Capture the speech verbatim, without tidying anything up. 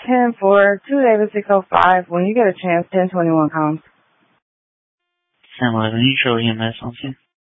ten four, two David six oh five. When you get a chance, ten twenty-one comms. ten eleven, you show E M S on scene.